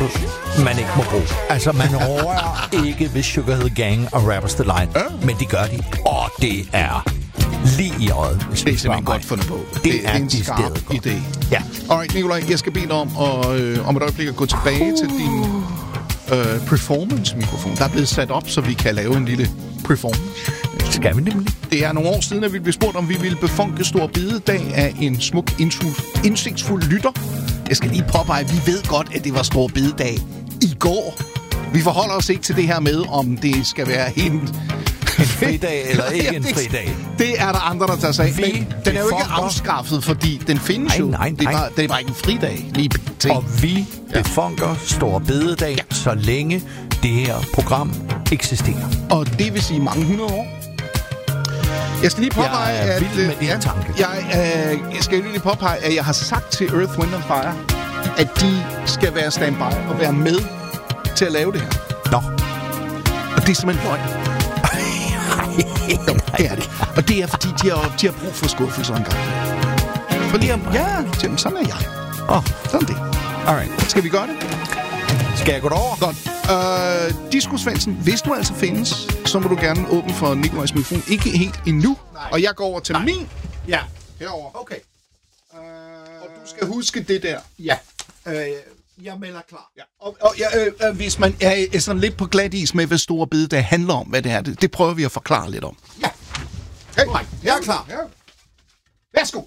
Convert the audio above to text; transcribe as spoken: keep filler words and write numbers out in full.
man ikke må bruge. Altså, man rører ikke ved Sugar Hill Gang og Rappers Delight, øh. men det gør de, og det er lige i øjet. Det er simpelthen godt fundet på. Det, det, det er en skarp idé. Ja. Alright, Nikolaj, jeg skal bede dig om, og, øh, om et øjeblik at gå tilbage til din øh, performance-mikrofon. Der er blevet sat op, så vi kan lave en lille performance. Skal vi nemlig? Det er nogle år siden, at vi blev spurgt, om vi ville befunke Store Bededag af en smuk, indsigtsfuld lytter. Jeg skal lige påpege, at vi ved godt, at det var Store Bededag i går. Vi forholder os ikke til det her med, om det skal være helt... En fridag eller ikke en fridag. Det er der andre, der tager sig af. Vi Men den er jo ikke befunker... afskaffet, fordi den findes nej, jo. nej, nej. Det, var, det var ikke en fridag lige til. Og vi ja. befunker Store Bededag, ja. så længe det her program eksisterer. Og det vil sige mange hundrede år. Jeg skal lige påpege, jeg er at... vild med din ja, tanke. Jeg, øh, jeg skal lige påpege, at jeg har sagt til Earth, Wind and Fire, at de skal være standby og være med til at lave det her. Nå. Og det er simpelthen løgn. Jo, det er det. Og det er, fordi de har, de har brug for skuffelser en gang. Fordi, ja, jamen, sådan er jeg. Åh, oh. Sådan det. Alright. Skal vi gøre det? Skal jeg gå derover? Godt. Øh, Disco Svendsen, hvis du altså findes, så må du gerne åbne for Nikolajs mikrofon. Ikke helt endnu. Nej. Og jeg går over til Nej. min. Ja. Herover. Okay. Øh, og du skal huske det der. Ja. Øh, jeg melder klar. Ja. Og, og ja, øh, øh, hvis man er, er sådan lidt på glat is med, hvad Store Bededag handler om, hvad det er, det, det prøver vi at forklare lidt om. Ja. Hey, jeg er klar. Ja. Værsgo.